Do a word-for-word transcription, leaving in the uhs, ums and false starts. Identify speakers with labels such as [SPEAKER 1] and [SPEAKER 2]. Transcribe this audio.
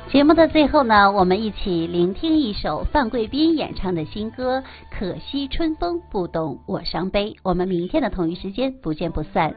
[SPEAKER 1] 节目的最后呢，我们一起聆听一首范贵斌演唱的新歌《可惜春风不懂我伤悲》。我们明天的同一时间不见不散。